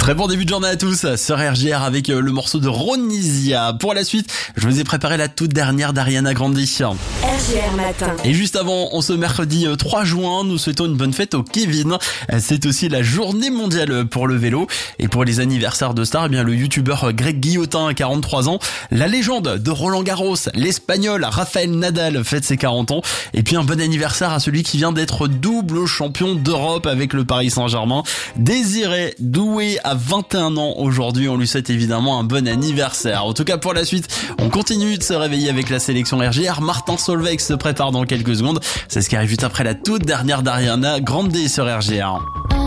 Très bon début de journée à tous sur RGR avec le morceau de Ronisia. Pour la suite, je vous ai préparé la toute dernière d'Ariana Grande. RGR Matin. Et juste avant, on ce mercredi 3 juin, nous souhaitons une bonne fête au Kevin. C'est aussi la journée mondiale pour le vélo. Et pour les anniversaires de stars, eh bien le youtubeur Greg Guillotin a 43 ans. La légende de Roland Garros, l'Espagnol Rafael Nadal fête ses 40 ans. Et puis un bon anniversaire à celui qui vient d'être double champion d'Europe avec le Paris Saint-Germain. Désiré Doué a 21 ans aujourd'hui. On lui souhaite évidemment un bon anniversaire. En tout cas, pour la suite, on continue de se réveiller avec la sélection RGR. Martin Solveig se prépare dans quelques secondes. C'est ce qui arrive juste après la toute dernière d'Ariana Grande sur RGR.